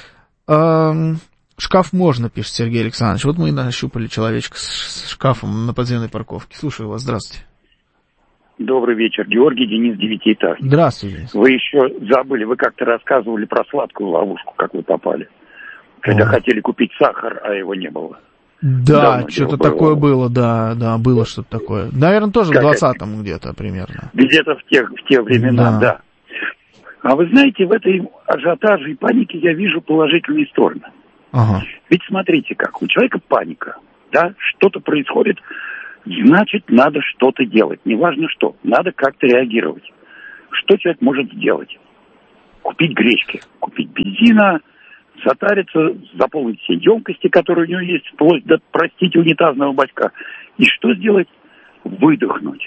Шкаф можно, пишет Сергей Александрович. Вот мы и нащупали человечка с шкафом на подземной парковке. Слушаю вас, здравствуйте. Добрый вечер. Георгий, Денис, девятиэтажник. Здравствуйте. Вы еще забыли, вы как-то рассказывали про сладкую ловушку, как вы попали. Когда хотели купить сахар, а его не было. Да, что-то такое было, да, было что-то такое. Наверное, тоже в 20-м где-то примерно. Где-то в те времена, да. А вы знаете, в этой ажиотаже и панике я вижу положительные стороны. Ага. Ведь смотрите как, у человека паника, да, что-то происходит, значит, надо что-то делать, неважно что, надо как-то реагировать. Что человек может сделать? Купить гречки, купить бензина, затариться, заполнить все емкости, которые у него есть, вплоть до, простите, унитазного бачка. И что сделать? Выдохнуть.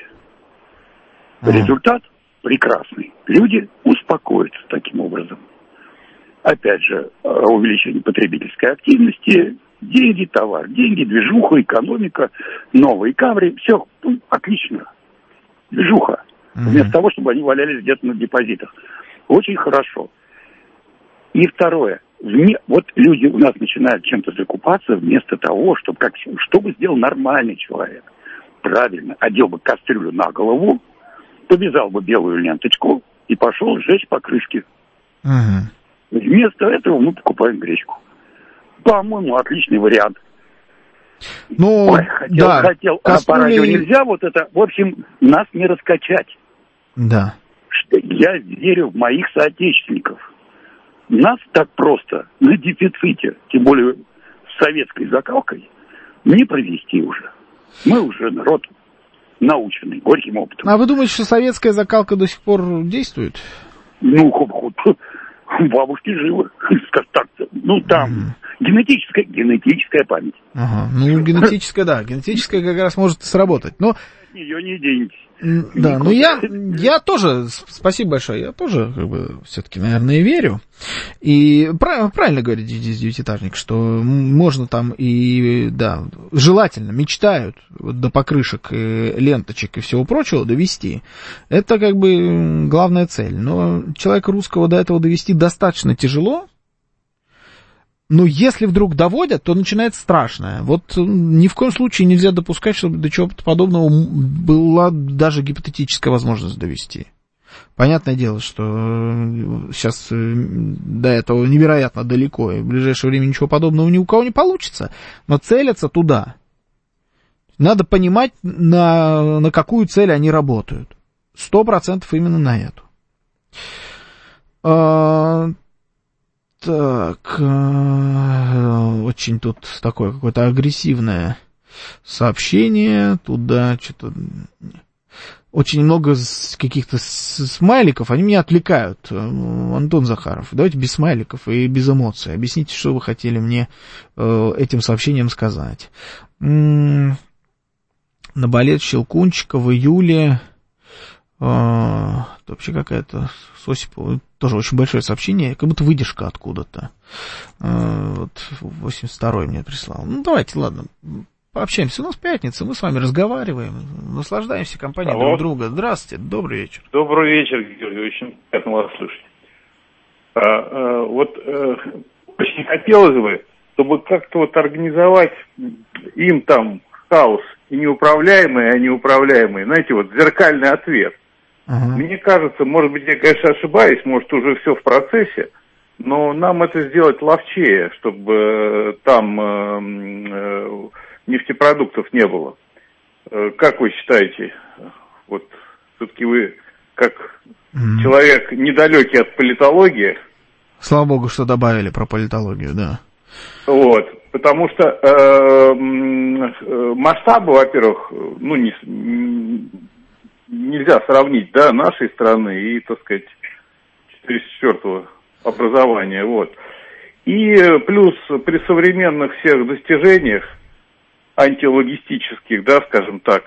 Результат прекрасный. Люди успокоятся таким образом. Опять же, увеличение потребительской активности, деньги, товар, деньги, движуха, экономика, новые каври, все отлично. Движуха. Вместо того, чтобы они валялись где-то на депозитах. Очень хорошо. И второе. Вот люди у нас начинают чем-то закупаться вместо того, чтобы сделал нормальный человек. Правильно. Одел бы кастрюлю на голову, повязал бы белую ленточку и пошел сжечь покрышки. Вместо этого мы покупаем гречку. По-моему, отличный вариант. Ну, хотел, а по радио нельзя вот это. В общем, нас не раскачать. Да. Я верю в моих соотечественников. Нас так просто на дефиците, тем более с советской закалкой, не провести уже. Мы уже народ наученный, горьким опытом. А вы думаете, что советская закалка до сих пор действует? Ну, бабушки живы, скажем так. Ну, там генетическая память. Ага, ну, генетическая, да. Генетическая как раз может сработать. Но... От нее не денетесь. Да, но я тоже, спасибо большое, я тоже, как бы, все-таки, наверное, верю. И правильно говорит девятиэтажник, что можно там и, да, желательно, мечтают до покрышек, ленточек и всего прочего довести. Это, как бы, главная цель. Но человека русского до этого довести достаточно тяжело. Но если вдруг доводят, то начинается страшное. Вот ни в коем случае нельзя допускать, чтобы до чего-то подобного была даже гипотетическая возможность довести. Понятное дело, что сейчас до этого невероятно далеко, и в ближайшее время ничего подобного ни у кого не получится, но целятся туда. Надо понимать, на какую цель они работают. 100% именно на эту. Так, очень тут такое какое-то агрессивное сообщение, туда что-то очень много каких-то смайликов, они меня отвлекают. Антон Захаров, давайте без смайликов и без эмоций. Объясните, что вы хотели мне этим сообщением сказать. Наболит Щелкунчика в июле, вообще какая-то с Осипова. тоже очень большое сообщение, как будто выдержка откуда-то. Вот 82-й мне прислал. Ну, давайте, ладно, пообщаемся. У нас пятница, мы с вами разговариваем, наслаждаемся компанией друг друга. Здравствуйте, добрый вечер. Добрый вечер, Георгий, очень приятно вас слышать. Очень хотелось бы, чтобы как-то вот организовать им там хаос и неуправляемые, а неуправляемые, знаете, вот зеркальный ответ. Мне кажется, может быть, я, конечно, ошибаюсь, может, уже все в процессе, но нам это сделать ловчее, чтобы там нефтепродуктов не было. Как вы считаете, вот все-таки вы как человек недалекий от политологии? Слава богу, что добавили про политологию, да. Вот, потому что масштабы, во-первых, ну, нельзя сравнить, да, нашей страны и, так сказать, 44-го образования, вот. И плюс при современных всех достижениях антилогистических, да, скажем так,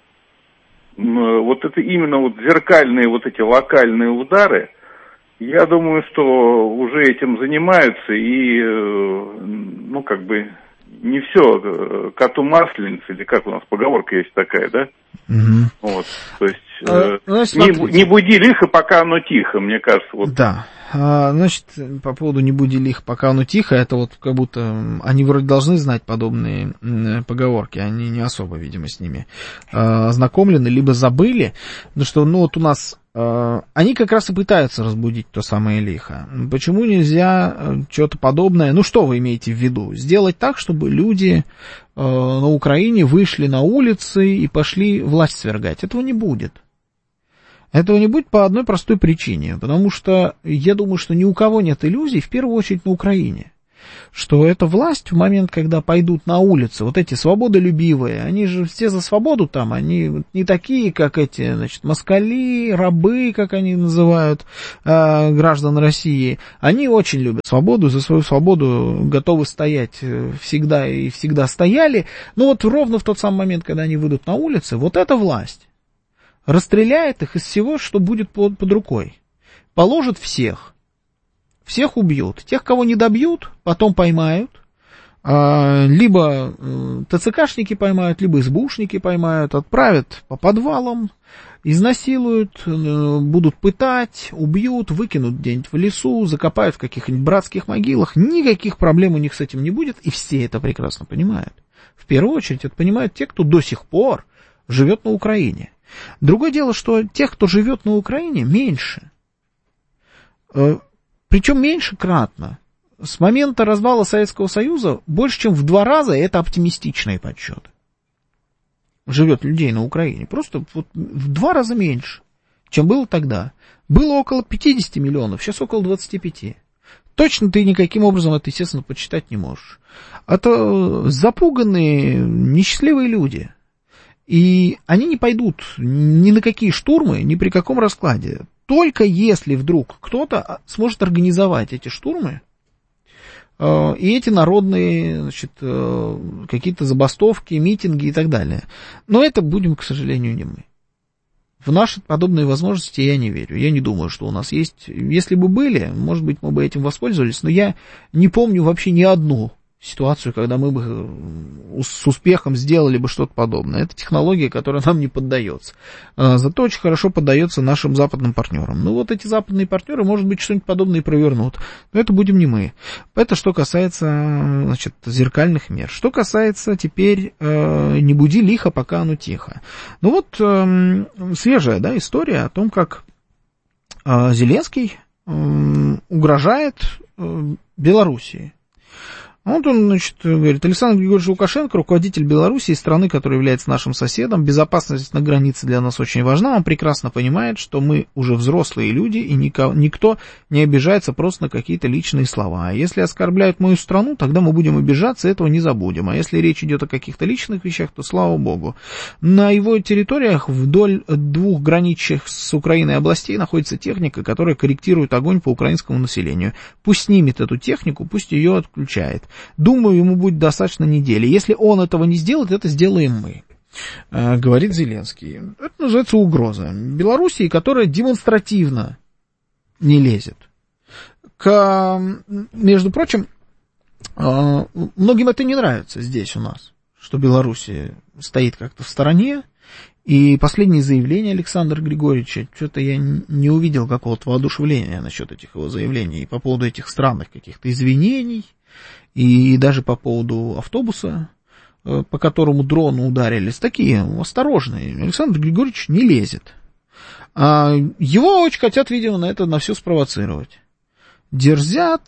вот это именно вот зеркальные вот эти локальные удары, я думаю, что уже этим занимаются и, ну, как бы, не все коту масленица, или как у нас поговорка есть такая, да? Вот, то есть, не буди лихо, пока оно тихо, мне кажется. Вот. Да, значит, по поводу не буди лихо, пока оно тихо, это вот как будто они вроде должны знать подобные поговорки, они не особо, видимо, с ними ознакомлены, либо забыли, потому что, ну, вот у нас они как раз и пытаются разбудить то самое лихо. Почему нельзя что-то подобное, ну, что вы имеете в виду? Сделать так, чтобы люди на Украине вышли на улицы и пошли власть свергать. Этого не будет. Этого не будет по одной простой причине, потому что я думаю, что ни у кого нет иллюзий, в первую очередь на Украине, что эта власть в момент, когда пойдут на улицы, вот эти свободолюбивые, они же все за свободу там, они не такие, как эти, значит, москали, рабы, как они называют граждан России, они очень любят свободу, за свою свободу готовы стоять всегда и всегда стояли, но вот ровно в тот самый момент, когда они выйдут на улицы, вот эта власть расстреляет их из всего, что будет под рукой, положит всех. Всех убьют. Тех, кого не добьют, потом поймают. Либо ТЦКшники поймают, либо СБУшники поймают, отправят по подвалам, изнасилуют, будут пытать, убьют, выкинут где-нибудь в лесу, закопают в каких-нибудь братских могилах. Никаких проблем у них с этим не будет, и все это прекрасно понимают. В первую очередь это понимают те, кто до сих пор живет на Украине. Другое дело, что тех, кто живет на Украине, меньше. Причем меньше кратно. С момента развала Советского Союза больше, чем в 2 раза, это оптимистичные подсчеты. Живет людей на Украине. Просто вот в 2 раза меньше, чем было тогда. Было около 50 миллионов, сейчас около 25. Точно ты никаким образом это, естественно, подсчитать не можешь. Это запуганные, несчастливые люди. И они не пойдут ни на какие штурмы, ни при каком раскладе. Только если вдруг кто-то сможет организовать эти штурмы и эти народные, значит, какие-то забастовки, митинги и так далее. Но это будем, к сожалению, не мы. В наши подобные возможности я не верю. Я не думаю, что у нас есть. Если бы были, может быть, мы бы этим воспользовались, но я не помню вообще ни одну ситуацию, когда мы бы с успехом сделали бы что-то подобное. Это технология, которая нам не поддается. Зато очень хорошо поддается нашим западным партнерам. Ну вот эти западные партнеры, может быть, что-нибудь подобное и провернут. Но это будем не мы. Это что касается, значит, зеркальных мер. Что касается теперь не буди лихо, пока оно тихо. Ну вот свежая, да, история о том, как Зеленский угрожает Белоруссии. Вот он, значит, говорит: Александр Григорьевич Лукашенко, руководитель Белоруссии, страны, которая является нашим соседом, безопасность на границе для нас очень важна, он прекрасно понимает, что мы уже взрослые люди, и никто не обижается просто на какие-то личные слова. А если оскорбляют мою страну, тогда мы будем обижаться, этого не забудем. А если речь идет о каких-то личных вещах, то слава богу. На его территориях вдоль 2 граничащих с Украиной областей находится техника, которая корректирует огонь по украинскому населению. Пусть снимет эту технику, пусть ее отключает. Думаю, ему будет достаточно недели. Если он этого не сделает, это сделаем мы, говорит Зеленский. Это называется угроза Белоруссии, которая демонстративно не лезет. Между прочим, многим это не нравится здесь у нас, что Белоруссия стоит как-то в стороне. И последнее заявление Александра Григорьевича, что-то я не увидел какого-то воодушевления насчет этих его заявлений. И по поводу этих странных каких-то извинений, и даже по поводу автобуса, по которому дроны ударились. Такие осторожные. Александр Григорьевич не лезет. А его очень хотят, видимо, на все спровоцировать. Дерзят,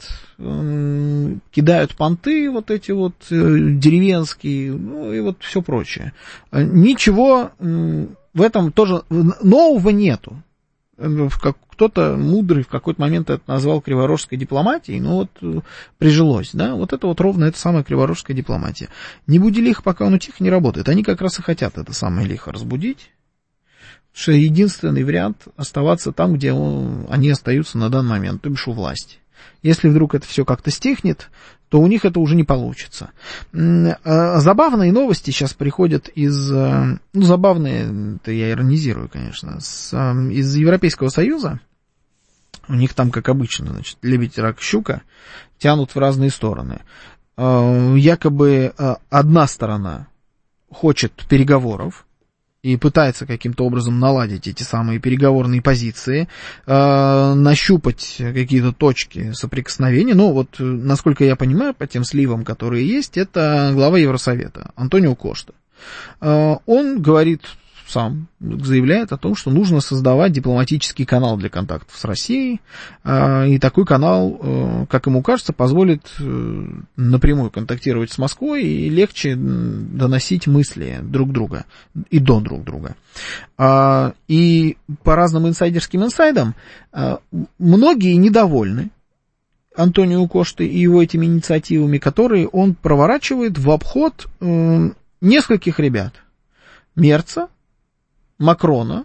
кидают понты вот эти вот деревенские, ну и вот все прочее. Ничего в этом тоже нового нету. Кто-то мудрый в какой-то момент это назвал криворожской дипломатией, но вот прижилось, да, вот это вот ровно это самая криворожская дипломатия. Не буди лихо, пока он у тихо не работает. Они как раз и хотят это самое лихо разбудить. Что единственный вариант оставаться там, где они остаются на данный момент, то бишь у власти. Если вдруг это все как-то стихнет, то у них это уже не получится. Забавные новости сейчас приходят из... Ну, забавные, это я иронизирую, конечно, из Европейского Союза. У них там, как обычно, значит, лебедь, рак, щука тянут в разные стороны. Якобы одна сторона хочет переговоров и пытается каким-то образом наладить эти самые переговорные позиции, нащупать какие-то точки соприкосновения. Ну, вот, насколько я понимаю, по тем сливам, которые есть, это глава Евросовета Антонио Кошта. Он говорит, сам заявляет о том, что нужно создавать дипломатический канал для контактов с Россией, и такой канал, как ему кажется, позволит напрямую контактировать с Москвой и легче доносить мысли друг друга и до друг друга. И по разным инсайдерским инсайдам многие недовольны Антонио Коштой и его этими инициативами, которые он проворачивает в обход нескольких ребят. Мерца, Макрона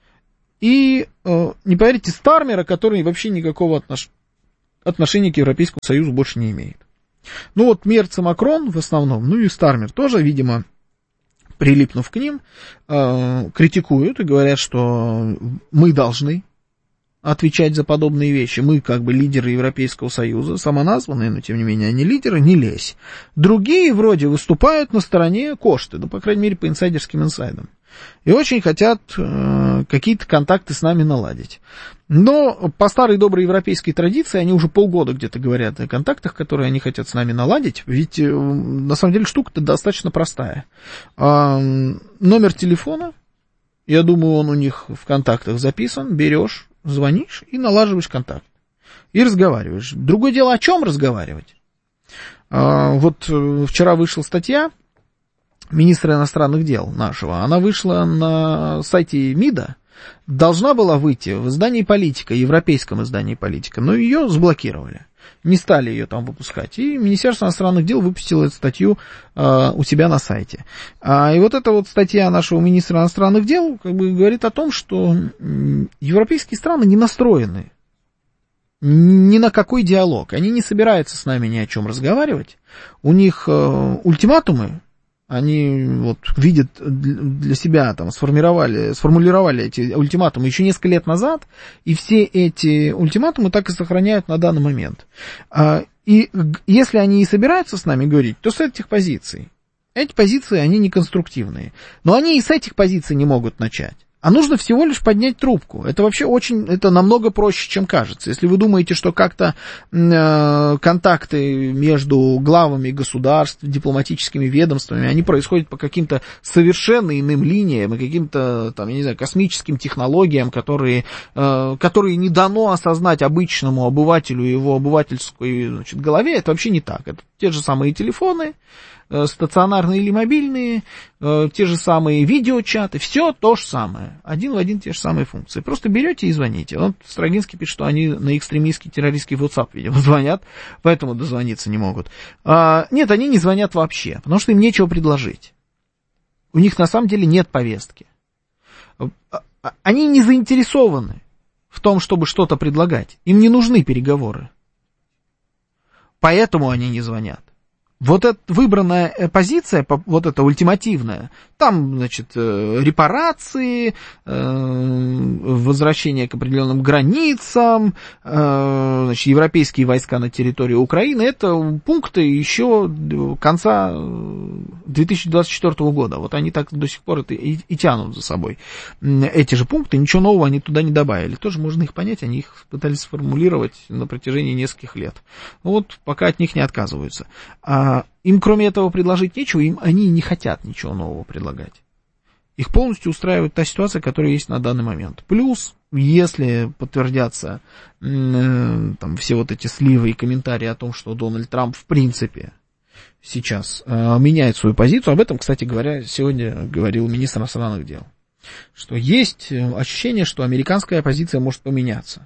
и, не поверите, Стармера, который вообще никакого отношения к Европейскому Союзу больше не имеет. Ну вот Мерц и Макрон в основном, ну и Стармер тоже, видимо, прилипнув к ним, критикуют и говорят, что мы должны отвечать за подобные вещи. Мы как бы лидеры Европейского Союза, самоназванные, но тем не менее они лидеры, не лезь. Другие вроде выступают на стороне Кошты, ну, по крайней мере, по инсайдерским инсайдам. И очень хотят какие-то контакты с нами наладить. Но по старой доброй европейской традиции они уже полгода где-то говорят о контактах, которые они хотят с нами наладить. Ведь на самом деле штука-то достаточно простая. Номер телефона, я думаю, он у них в контактах записан, берешь, звонишь и налаживаешь контакт. И разговариваешь. Другое дело, о чем разговаривать? Вот вчера вышла статья министра иностранных дел нашего. Она вышла на сайте МИДа. Должна была выйти в издании «Политика», европейском издании «Политика», но ее заблокировали. Не стали ее там выпускать. И Министерство иностранных дел выпустило эту статью у себя на сайте. И вот эта вот статья нашего министра иностранных дел как бы говорит о том, что европейские страны не настроены ни на какой диалог. Они не собираются с нами ни о чем разговаривать. У них ультиматумы. Они вот видят для себя, там, сформулировали эти ультиматумы еще несколько лет назад, и все эти ультиматумы так и сохраняют на данный момент. И если они и собираются с нами говорить, то с этих позиций. Эти позиции, они не конструктивные. Но они и с этих позиций не могут начать. А нужно всего лишь поднять трубку. Это вообще это намного проще, чем кажется. Если вы думаете, что как-то контакты между главами государств, дипломатическими ведомствами, они происходят по каким-то совершенно иным линиям и каким-то, там, я не знаю, космическим технологиям, которые не дано осознать обычному обывателю и его обывательской, значит, голове, это вообще не так. Это те же самые телефоны, стационарные или мобильные, те же самые видеочаты, все то же самое. Один в один те же самые функции. Просто берете и звоните. Вот Строгинский пишет, что они на экстремистский террористский WhatsApp, видимо, звонят, поэтому дозвониться не могут. Нет, они не звонят вообще, потому что им нечего предложить. У них на самом деле нет повестки. Они не заинтересованы в том, чтобы что-то предлагать. Им не нужны переговоры. Поэтому они не звонят. Вот эта выбранная позиция, вот эта ультимативная, Там, значит, репарации, возвращение к определенным границам, значит, европейские войска на территории Украины. Это пункты еще конца 2024 года. Вот они так до сих пор это и тянут за собой. Эти же пункты, ничего нового они туда не добавили. Тоже можно их понять, они их пытались сформулировать на протяжении нескольких лет. Вот пока от них не отказываются. Им, кроме этого, предложить нечего, они не хотят ничего нового предлагать. Их полностью устраивает та ситуация, которая есть на данный момент. Плюс, если подтвердятся там, все вот эти сливы и комментарии о том, что Дональд Трамп в принципе сейчас меняет свою позицию, об этом, кстати говоря, сегодня говорил министр иностранных дел, что есть ощущение, что американская позиция может поменяться.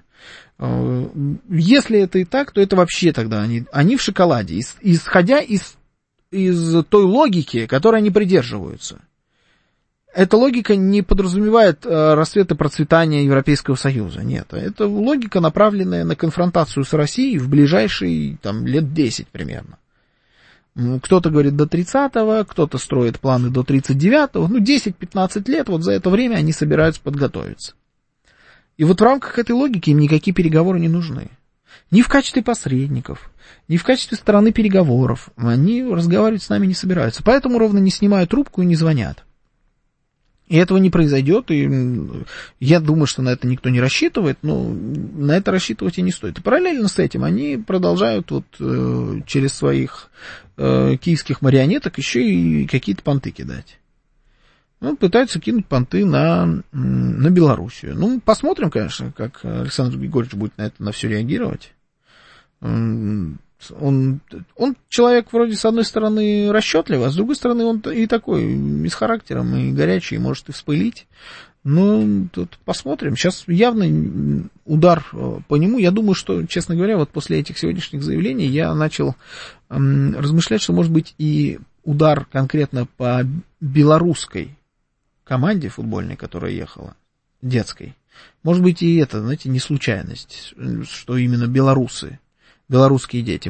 Если это и так, то это вообще тогда они в шоколаде, исходя из той логики, которой они придерживаются. Эта логика не подразумевает расцвет и процветание Европейского Союза. Нет, это логика, направленная на конфронтацию с Россией в ближайшие там, лет 10 примерно. Кто-то говорит до 30-го, кто-то строит планы до 39-го. 10-15 лет, вот за это время они собираются подготовиться. И вот в рамках этой логики им никакие переговоры не нужны. Ни в качестве посредников, ни в качестве стороны переговоров. Они разговаривать с нами не собираются. Поэтому ровно не снимают трубку и не звонят. И этого не произойдет, и я думаю, что на это никто не рассчитывает, но на это рассчитывать и не стоит. И параллельно с этим они продолжают вот через своих киевских марионеток еще и какие-то понты кидать. Пытаются кинуть понты на Белоруссию. Посмотрим, конечно, как Александр Григорьевич будет на все реагировать. Он человек вроде с одной стороны расчетливый, а с другой стороны он и такой, и с характером, и горячий, может и вспылить. Тут посмотрим. Сейчас явный удар по нему. Я думаю, что, честно говоря, вот после этих сегодняшних заявлений я начал размышлять, что может быть и удар конкретно по белорусской команде футбольной, которая ехала, детской. Может быть и это, знаете, не случайность, что именно белорусские дети